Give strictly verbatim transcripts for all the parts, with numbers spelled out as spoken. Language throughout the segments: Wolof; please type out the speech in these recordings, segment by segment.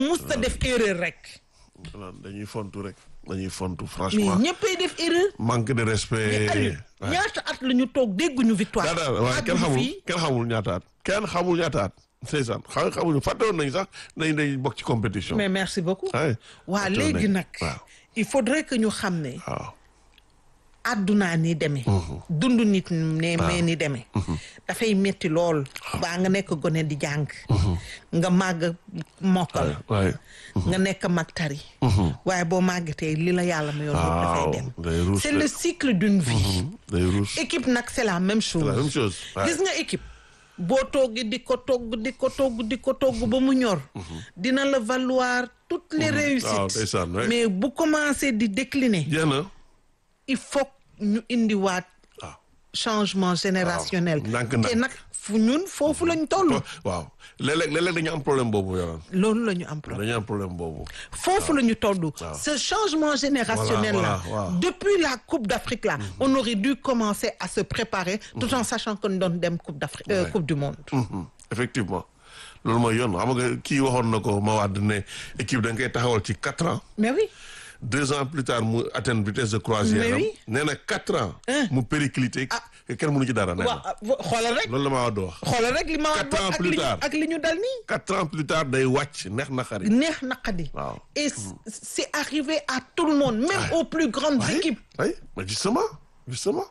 musta def erreur rek. dañuy fontu rek dañuy fontu franchement. mais ñëppay def erreur. manque de respect. ñaata at la ñu toog dégguñu victoire. daa waaye kenn xamul kenn xamul ñaata at. kenn xamul ñaata at. c'est ça xam xamuñu fàttewoon nañu sax nañ dañ bokk ci compétition. mais merci beaucoup. waaw waa léegi nag. il faudrait que ñu xam ne. waaw. àddunaa ni demee. dund nit ne mee ni demee. dafay metti lool. baa nga nekk gone di jàng. nga màgg mokkal. nga nekk mag tari. waaye boo màggatee li la yàlla ma yoon yëpp dafay dem. c'est le cycle d'une vie. équipe nag c'est la même chose. la même chose. gis nga équipe. boo toogee di ko togg di ko togg di ko togg ba mu ñor. dina la valoir toutes les réussites. mais bu commencé di décliner. il faut ñu indiwaat changement générationnel. te nag fu ñun foofu lañ toll. waaw léeg-léeg léeg-léeg dañu am problème boobu yow. loolu la ñu am problème dañu am problème boobu. foofu la ñu toll. ce changement générationnel là. depuis la Coupe d'Afrique là. on aurait dû commencer à se préparer. tout en sachant que ñu doon dem Coupe d'Afrique Coupe du monde. effectivement loolu mooy yoon xam nga kii waxoon na ko ma wax ne équipe da nga koy taxawal ci quatre ans. mais oui. deux ans plus tard mu atteindre vitesse de croisière. mais oui nee na quatre ans. mu périclité. ah kenn mënu ci dara. nee na waaw xoolal rek. loolu la ma wax doo wax. xoolal rek li ma wax quatre ans plus tard ak li ñu dal nii. quatre ans plus tard day wàcc neex naqari. neex naqari. waaw et c'est arrivé à tout le monde. même aux plus grandes équipes. oui mais justement justement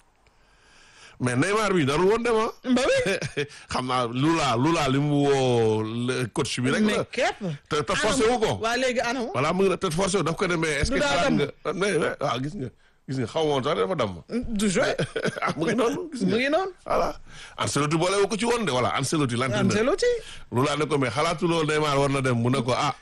mais Neymar bi darul woon dem ah. ba oui. xam naa Lula Lula li mu woo coach bi rek la. mais képp. te te forcé wu ko. waa léegi ana mu. voilà mu ngi te forcé wu daf ko demee. est-ce que xalaat nga mais waaw gis nga gis nga xaw ma woon sax dafa damm. du joué. ah mu ngi noonu. gis nga mu ngi noonu. voilà Ancelotti boole wu ko ci woon de voilà Ancelotti. Ancelotti. Lula ne ko mais xalaatuloo Neymar war na dem mu ne ko ah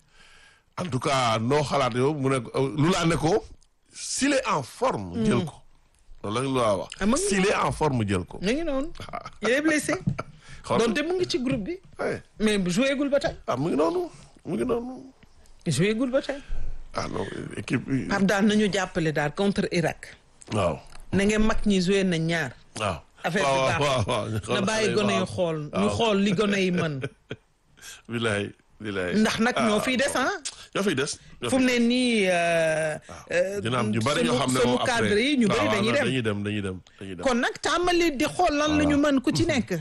en tout cas noo xalaat yow mu ne ko Lula ne ko s'il est en forme. jël ko. loolu la wax. s'il est en forme jël ko. mu ngi noonu. il est blessé. donc mu ngi ci groupe bi. mais joué gul ba tey. ah mu ngi noonu mu ngi noonu. joué gul ba tey. ah non équipe bi. Pape daal nañu jàppale daal contre Irak. waaw. na ngeen mag ñi joué na ñaar. waaw affaire bi baax na bàyyi gone yi xool ñu xool li gone yi mën. bilaay bilaay. ndax nag ñoo fiy des ah. ñoo fiy des. fu mu ne nii. dina am ñu bari ñoo xam ne sunu cadre yi ñu bari dañuy dem dañuy dem dañuy dem dañuy dem. kon nag tàmbali di xool lan la ñu mën ku ci nekk.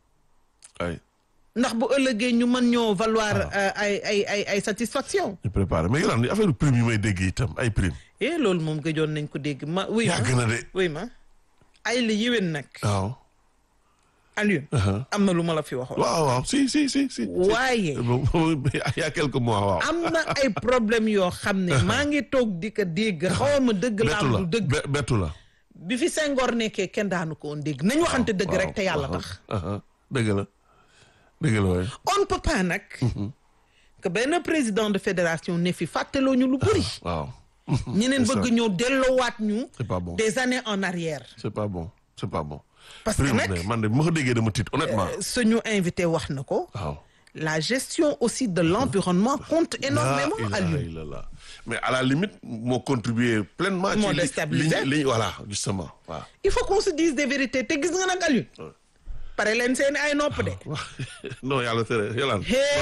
ay. ndax bu ëllëgee ñu mën ñoo valoir ay ay ay ay satisfaction. ñu préparé mais yéen affaire prime yi may dégg itam ay prime. eh loolu moom gëjoon nañ ko dégg ma. oui ma yàgg na de. oui ma ay la yéwén nag. waaw. Alioune. am na lu ma la fi waxoon. waaw waaw si si si si. waaye. il y a quelques mois waaw. am na ay problème yoo xam ne maa ngi toog di ko dégg xaw ma dëgg la am du dëgg. bettu la. bi fi Senghor nekkee kenn daanu ko woon dégg nañ waxante dëgg rek te yàlla tax. dëgg la dëgg la waay. on ne peut pas nag. que benn président de fédération ne fi fàttaloo ñu lu bëri. waaw. ñeneen bëgg ñëw delloowaat ñu. c'est pas bon des années en arrière. c'est pas bon c'est pas bon. parce que nag man de ma ko déggee dama tiit honnêtement. suñu invité wax na ko. waaw. la gestion aussi de l'environnement compte énormément à lui. mais à la limite moo contribuer pleinement. moo ci déstabiliser li li voilà justement waaw. il faut qu'on se dise des vérités te gis nga nag Aliou. pare leen seen ay nopp de. non yàlla tere yàlla.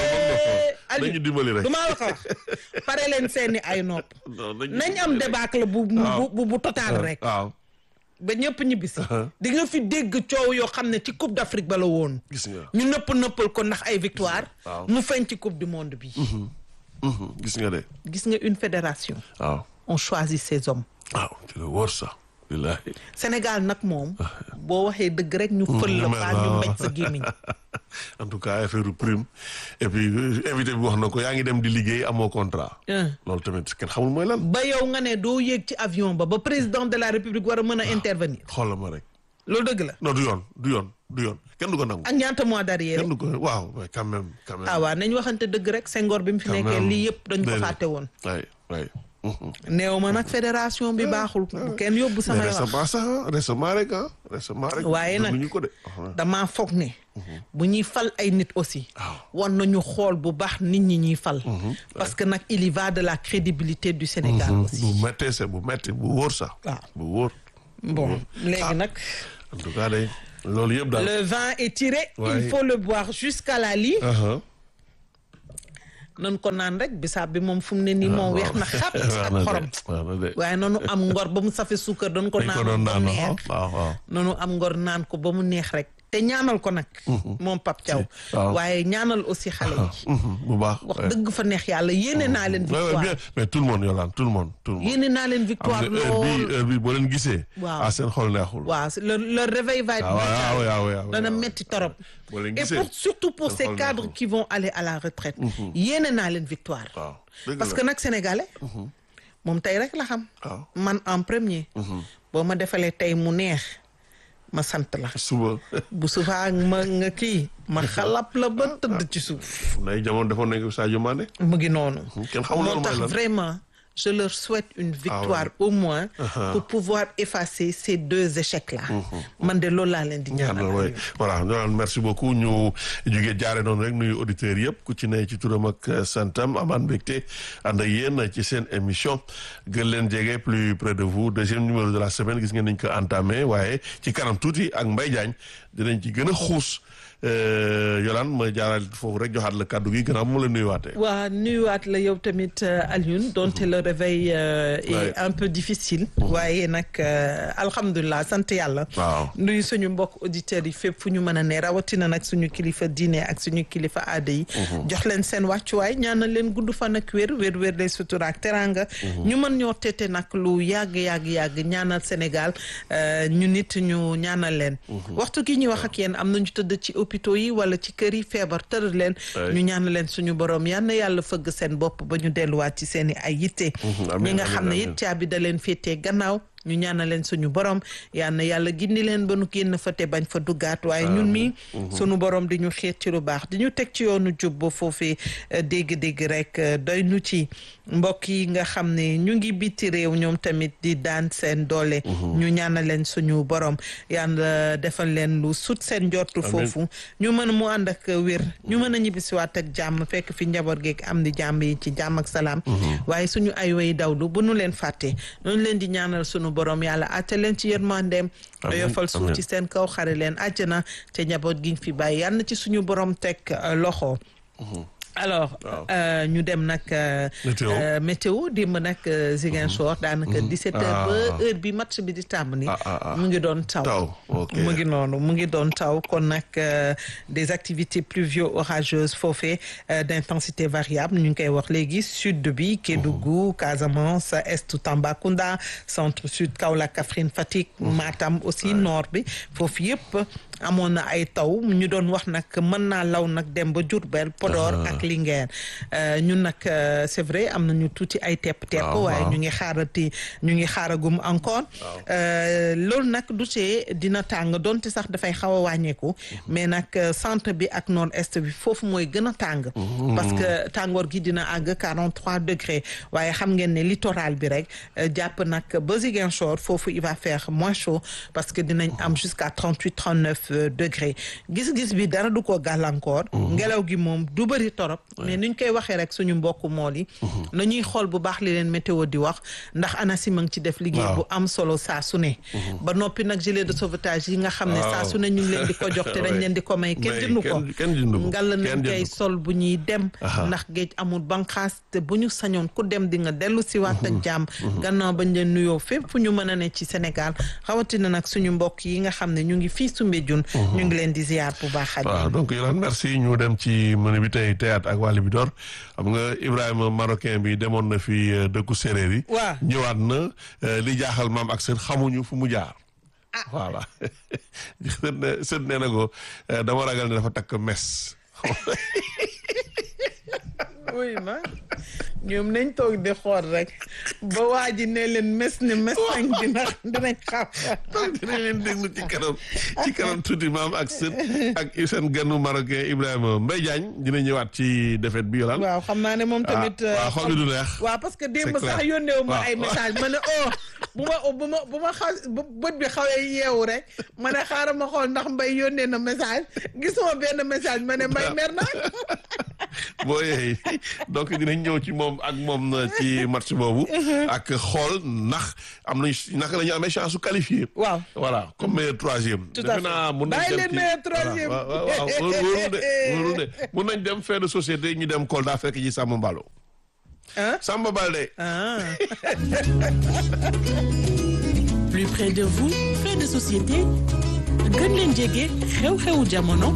Aliou nañu dimbali rek. du maa la ko wax pare leen seen ay nopp. nañ am débâcle bu bu bu total rek. waaw. ba ñëpp ñibbisi. di nga fi dégg coow yoo xam ne ci Coupe d'Afrique ba la woon. gis nga ñu nëpp nëppal ko ndax ay victoire. waaw mu feeñ ci Coupe du monde bi. gis nga de. gis nga une fédération. waaw. on choisit ses hommes. waaw ci la wóor sax. wallaahi. Sénégal nag moom. boo waxee dëgg rek ñu fël la baa ñu mbéj sa gémmiñ. en tout cas affaire prime et puis invité bi wax na ko yaa ngi dem di liggéey amoo contrat. loolu tamit kenn xamul mooy lan. ba yow nga ne doo yéeg ci avion ba ba président de la république war a mën a intervenir. xoolal ma rek. loolu dëgg la. non du yoon du yoon du yoon kenn du ko nangu. ak ñaata mois d'arrière. kenn du ko waaw mais quand même quand même. ah waaw nañ waxante dëgg rek Senghor bi mu fi nekkee lii yëpp dañ ko fàtte woon. waay waay. néew ma nag fédération bi baaxul. bu kenn yóbbu samay wax récemment sax récemment rek ah récemment rek. waaye nag ko de. damaa foog ne. bu ñuy fal ay nit aussi. war nañu xool bu baax nit ñi ñuy fal. parce que nag il y va de la crédibilité du Sénégal aussi. bu méttee c'est bu métti bu wóor sax. waaw bu wóor. bon léegi nag. en tout cas day loolu yëpp daal. le vin est tiré. Ouais. il faut le boire jusqu'à la lie. nan ko naan rek bisaab bi moom fu mu ne nii moom weex na xat ak xorom waaye noonu am ngor ba mu safe suukar doon ko naan ba mu neex noonu am ngor naan ko ba mu neex rek te ñaanal ko nag moom Pape Thiaw waaye ñaanal aussi xale yi bu baax wax dëgg fa neex yàlla yéene naa leen victoire mais tout le monde Yolande tout le monde tout le monde yéene naa leen victoire lool heure bi boo leen gisee waaw ah seen xol neexul waaw le le réveil va être dana metti torop et pour surtout pour ces cadres qui vont aller à la retraite yéene naa leen victoire parce que nag sénégalais moom tey rek la xam man en premier boo ma defalee tey mu neex ma sant la suba bu subaa ma nga kii ma xalap la ba tëdd ci suuf nay jamono defoon nañ ko Sadio Mané mu ngi noonu kenn xamul moo tax vraiment je leur souhaite une victoire au moins pour pouvoir effacer ces deux échecs là man de loolu laa leen di ñaanal voilà ñaan merci beaucoup ñu jógee jaare noonu rek nuyu auditeurs yëpp ku ci ne ci turam ak santam amaan mbégte ànd ak yéen ci seen émission gën leen jege plus près de vous deuxième numéro de la semaine gis ngeen nañ ko entamé waaye ci kanam tuuti ak Mbaye Diagne dinañ ci gën a xuus Yolande ma jaaral foofu rek joxaat la kàddu gi gannaaw mu la nuyuwaatee. waaw nuyuwaat la yow tamit Alioune donte le réveil est un peu difficile. waaye nag alhamdulilah sant yàlla. waaw nuyu suñu mbokk auditeurs yi fépp fu ñu mën a ne rawatina nag suñu kilifa diine ak suñu kilifa aada yi. jox leen seen wàccuwaay ñaanal leen gudd fan ak wér wér wér lay sutura ak teranga. ñu mën ñoo tete nag lu yàgg yàgg yàgg ñaanal Sénégal ñu nit ñu ñaanal leen. waxtu gi ñuy wax ak yéen am nañu tëdd ci hôpitaux yi wala ci kër yi feebar tëral leen ñu ñaan leen suñu borom yal na yàlla fëgg seen bopp ba ñu delluwaat ci seen i ay yitte ñi nga xam ne it caabi da leen féetee gannaaw ñu ñaanal leen suñu borom yal na yàlla gindi leen ba nu génn fa te bañ fa duggaat waaye ñun mi suñu borom di ñu xiir ci lu baax di ñu teg ci yoonu jub ba foofee dégg-dégg rek doy nu ci mbokk yi nga xam ne ñu ngi biti réew ñoom tamit di daan seen doole ñu ñaanal leen suñu borom yàlla defal leen lu sut seen njortu foofu ñu mën mu ànd ak wér ñu mën a ñibbisiwaat ak jàmm fekk fi njaboot geeg am di jàmm yi ci jàmm ak salaam waaye suñu ay way dawlu bu nu leen fàtte noonu leen di ñaanal suñu borom yàlla àtte leen ci yërmandeem yofal suuf ci seen kaw xare leen àjjana te njaboot giñ fi bàyyi yàlla na ci suñu borom teg loxo alors ñu dem nag météo démb nag Ziguinchor daanaka dix-sept heures ba heure bi match bi di tàmbali mu ngi doon taw mu ngi noonu mu ngi doon taw kon nag des activités pluvio-orageuses foofee d'intensité variable ñu ngi koy wax léegi sud bi Kédougou Casamance est Tambacounda centre sud Kaolack Kaffrine Fatick Matam aussi nord bi foofu yëpp amoon na ay taw ñu doon wax nag mën naa law nag dem ba Diourbel Podor ak Linguère ñun nag c'est vrai am nañu tuuti ay tepp-tepp waaye ñu ngi xaarati ñu ngi xaaragum encore loolu nag du see dina tàng donte sax dafay xaw a wàññeeku mais nag centre bi ak nord est bi foofu mooy gën a tàng parce que tàngoor gi dina àgg quarante-trois degrés waaye xam ngeen ne littoral bi rek jàpp nag ba Ziguinchor foofu il va faire moins chaud parce que dinañ am jusqu'à trente-huit trente-neuf degrés gis-gis bi dara du ko gàllankoor ngelaw gi moom du bëri torop mais niñ koy waxee rek suñu mbokku mool yi na ñuy xool bu baax li leen météo di wax ndax ANACIM a ngi ci def liggéey bu am solo saa su ne ba noppi nag gilet de sauvetage yi nga xam ne saa su ne ñu ngi leen di ko jox te dañ leen di ko may kenn jëndu ko ngal nañ koy sol bu ñuy dem ndax géej amul banqaas te bu ñu sañoon ku dem di nga dellu si waat ak jàmm gannaaw bañ leen nuyoo fépp fu ñu mën a ne ci Sénégal rawatina nag suñu mbokk yi nga xam ne ñu ngi fii Soumbédioune ñu ngi leen di ziar bu baax waaw donc Yolande merci ñu dem ci menu bi tey théâtre ak Wally Bidor xam nga Ibrahima marocain bi demoon na fi dëkku séeréer yi waaw ñëwaat na li jaaxal maam ak sët xamuñu fu mu jaar voilà sët sët nee na ko dama ragal ne dafa takk mes oui ma ñoom nañ toog di xool rek ba waa ji ne leen mes ne mes nañ dina dinañ xam dinañ leen déglu ci kanam ci kanam tuuti maam ak sët ak seen ganu marocain Ibrahima Mbaye Diagne dina ñëwaat ci défaite bi Yolande waaw xam naa ne moom tamit waaw xol bi du neex waaw parce que démb sax yónneewu ma ay message ma ne oh bu ma bu ma bu ma xaw bët bi xawee yeewu rek ma ne xaaral ma xool ndax Mbaye yónnee na message gisuma benn message ma ne Mbaye mer na boo yeey donc dinañ ñëw ci moom ak moom ci match boobu. ak xool ndax am nañ naka la ñu amee chance su qualifié. waaw voilà comme meilleur troisième. tout à fait defe naa mun nañ bàyyi dem leen ci meilleur troisième. waaw waaw waaw wóorul de wóorul de mun nañ dem fin de société ñu dem Kolda fekk ci Samba Mballo. ah Samba Balde. ah. Plus près de vous, fait de société gën leen jege xew-xewu jamono.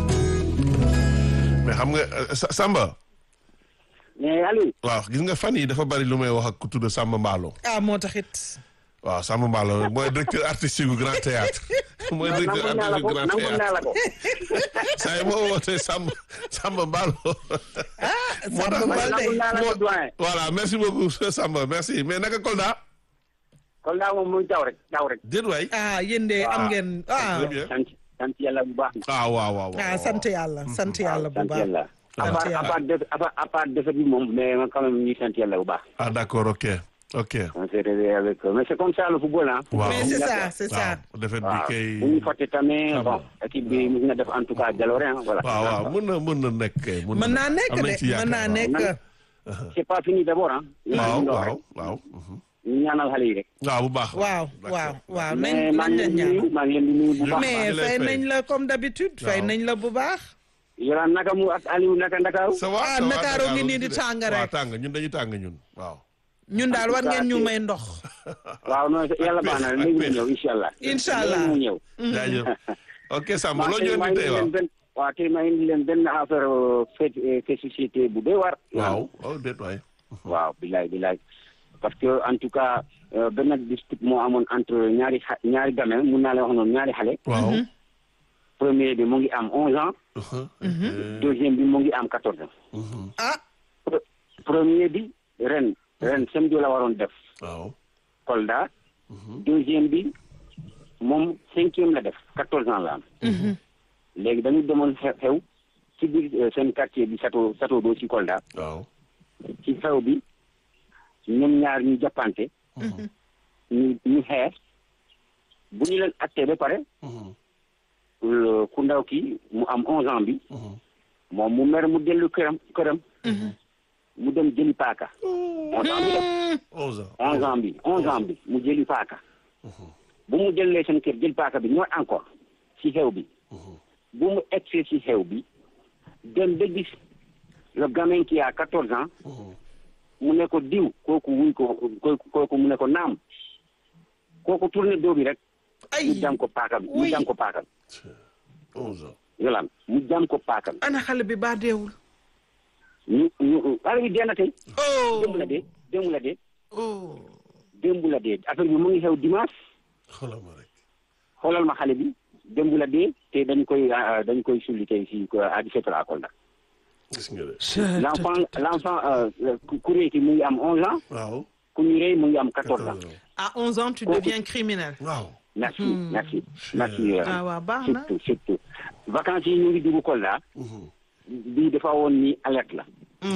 mais xam nga euh, Sa- Samba. mais Aliou. waaw gis nga fan yi dafa bari lu may wax ak ku tudd Samba Mballo. ah moo taxit. waaw Samba Mballo mooy directeur artistique gu Grand Théâtre mooy directeur nangul naa la artistique ko gu Grand nangul naa la Théâtre ko. saa yi moo wootee Samba Samba Mballo. ah moo Samba tax Balde. nangul naa la ko doyen. voilà merci beaucoup Samba merci mais naka Kolda. Kolda moom muy taw rek taw rek. déet waay. ah yéen de am ngeen ah. très bien. sant sant yàlla bu baax. ah waaw waaw waaw. ah sant yàlla sant yàlla bu sant baax. yàlla. à sant part à yàlla. part def à part à part defet bi moom mais quand même ñuy sant yàlla bu baax. ah d'accord ok ok. on s'est réveillé avec mais c'est comme ça le football ah. waaw mais c'est ça c'est ça. waaw defet bi waaw kay. bu ñu fàtte tamit Ah bon équipe bi mu ngi na def en tout cas jaloore ah voilà. waaw waaw mën na mën na nekk kay. mën naa nekk am nañ de ci mën naa yaakaar, nekk. c'est pas fini d'abord ah. waaw ñu waaw waaw. ñu ñaanal xale yi rek. waaw bu baax. waaw d'accord. waaw waaw mais nañ maa nañ ngi leen leen di nuyu ñaan. maa ngi leen di nuyu bu baax. mais maa ngi lay fay fay. nañ la comme d'habitude fay Waaw. nañ la bu baax. Yolaan naka mu ak Aliou naka Ndakaaru. ça va Ah, ça va Ndakaaru ngi nii di de. tàng waaw rek. tàng ñun dañuy tàng ñun waaw. ñun daal war ngeen ñu Ak- may ndox. waaw non yàlla baax na ak léegi mu pexe. ñëw incha allah. Incha allah. léegi mu ñëw. jaajëf. ok Samba waaw loo tey ñu maa indi ngi tey waaw. leen benn waaw tey maa ngi leen benn affaire fait fait société bu doy war. waaw waaw déet waay. waaw bilaay bilaay parce que en tout cas euh, benn dispute moo amoon entre ñaari xa ñaari gamin mun naa la wax noonu ñaari xale. waaw. premier bi mu ngi am onze ans. deuxième bi mu ngi am quatorze ans. ah Pre- premier bi ren ren samedi la waroon def waaw. Kolda. deuxième bi moom cinquième la def quatorze ans la am. léegi dañu demoon xew xew ci biir euh, seen quartier bi Sato Sato doo ci Kolda. waaw. ci xew bi ñoom ñaar ñu jàppante. ñu ñu xeex bu ñu leen attee ba pare. le- ku ndaw ki mu am onze ans bi. moom mu mer mu dellu këram këram. mu dem jëli paaka. onze ans bi def onze ans. onze ans bi onze ans bi mu jëli paaka. bu mu jëlee seen kër jël paaka bi ñëw encore ci xew bi. bu mu egsee ci xew bi dem ba gis le gamin qui a quatorze ans. mu ne ko diw kooku wuy ko kooku kooku mu ne ko naam kooku tourné doo bi rek. ay mu jam ko paaka bi mu oui. jam ko paaka bi. onze ans. yolaan mu jam ko paaka bi. ana xale bi baa deewul. ñu ñu xale bi dee na tey. oh démb la dee démb la dee oh. démb la dee affaire bi mu ngi xew dimanche xoolal ma rek. xoolal ma xale bi démb la dee te dañ koy ah, dañ koy sulli tey fii à dix-sept heures à Kolda. gis nga de. l'enfant l'enfant euh, ku ku réy ki mu ngi am onze ans waaw. ku ñu rey mu ngi am quatorze ans. à onze ans tu Kooku- deviens criminel. waaw. merci merci merci. euh, ah waaw baax na. surtout surtout vacances yi ñu ngi dugg Kolda. bii dafa woon ni alerte la.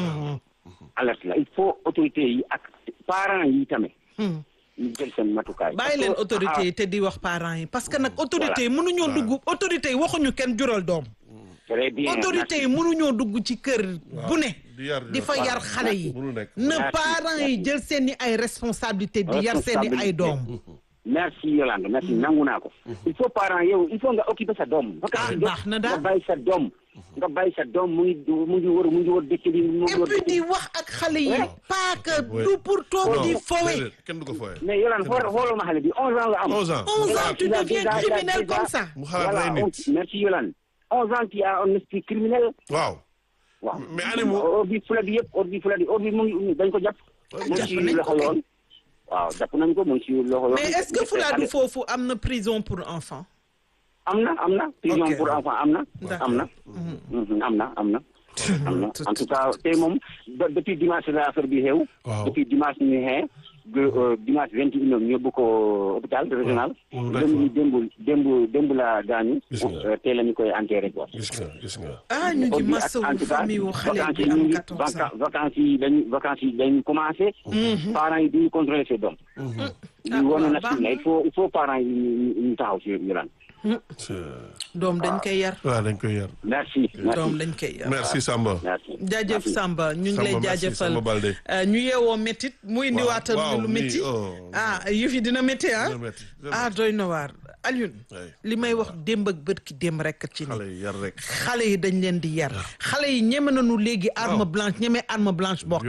alerte la il faut autorités yi ak parents yi tamit. ñu jël seen matukaay. bàyyi leen autorités yi te di wax parents yi parce que nag autorités yi mënuñoo dugg autorités yi waxuñu kenn jural doom. très bien autorités yi mënuñoo dugg ci kër bu ne. di yar di fa yar xale yi. mënul nekk. na Merci, parents yi merci. jël seen i ay responsabilité di yar seen i ay doom. merci Yolande merci nangu naa ko. il faut parents yow il faut nga occuper sa doom. Ah, baax na daal. nga bàyyi sa doom. nga bàyyi sa doom mu ngi mu ngi wër mu ngi wër dëkk bi mu ngi et wër puis dëkk di bi. wax ak xale yi. Ouais. pas que Ouais. du pour toog di fowe. déedéet, kenn du ko fooyee. mais Yolande xool xoolal ma xale bi onze ans la am. onze ans. onze ans tu Il a deviens déjà- criminel déjà- comme ça. mu xalaat voilà rey on- nit. merci Yolande. onze ans qui a un esprit criminel. waaw. waaw mais animaux. or bi fula bi yëpp or bi fula bi or bi mu ngi dañ ko jàpp. mu ngi jàpp ci nañ ko loxo kay. yoon. waaw jàpp nañ ko mu ngi ci loxo yoon. mais est-ce que Fuladu foofu am na prison pour enfants. am na am na prison Ok. pour enfant am na. D'accord. am na. Mhm, am na am na. am na en tout cas tey moom ba depuis dimanche la affaire bi xew. Waaw. depuis dimanche ñu xee ba euh, dimanche vingt et un ñu yóbbu ko hôpital régional. Waaw, d'accord. démb démb démb démb la gaañu. Gis nga. Euh, tey la ñu koy enterré quoi. gis nga gis nga. ah ñu ngi en masawu tout cas famille wu xale vacances bi yi ñu am ngi quatorze ans. vaca- vacances yi dañu vacances yi dañu commencé. parents yi duñu contrôler seen doom. Ah, di wane waaw, na baax si na. il faut il faut parents yi ñu ñu ñu taxaw si Yolande. doom dañ koy yar. waaw dañ koy yar. merci doom merci dañ koy yar. merci Samba. merci jaajëf merci. Samba ñu ngi lay Samba, merci, jaajëfal Samba Balde. Euh, ñu yeewoo métit mu indiwaatal waaw, lu nii, métti oh. ah yëf yi dina métti ah Dina métti, dina ah doy na waar Alioune Ouais. li may wax démb ak bët ki démb rek ci ni xale yi yar rek. xale yi dañ leen di yar xale yi ñeme nañu léegi arme blanche ñeme arme blanche boo